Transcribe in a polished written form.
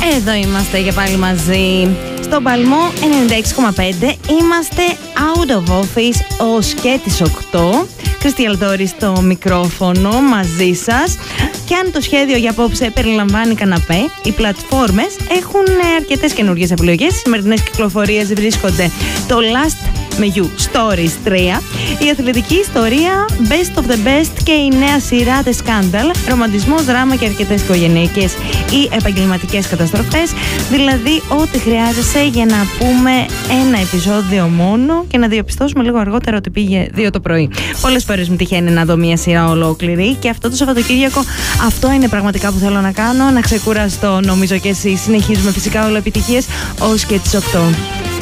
Εδώ είμαστε και πάλι μαζί στον Παλμό 96,5. Είμαστε out of office ως και τις 8. Χριστή Αλδόρη στο μικρόφωνο μαζί σας. Και αν το σχέδιο για απόψε περιλαμβάνει καναπέ, οι πλατφόρμες έχουν αρκετές καινούργιες επιλογές. Στις σημερινές κυκλοφορίες βρίσκονται το Last με You Stories 3, η αθλητική ιστορία Best of the Best και η νέα σειρά The Scandal, ρομαντισμός, δράμα και αρκετές οικογενειακές ή επαγγελματικές καταστροφές, δηλαδή ό,τι χρειάζεσαι για να πούμε ένα επεισόδιο μόνο και να διαπιστώσουμε λίγο αργότερα ότι πήγε 2 το πρωί. Πολλές φορές μου τυχαίνει να δω μια σειρά ολόκληρη και αυτό το Σαββατοκύριακο αυτό είναι πραγματικά που θέλω να κάνω, να ξεκουραστώ. Νομίζω και εσείς. Συνεχίζουμε φυσικά όλο επιτυχίες ως και τις 8.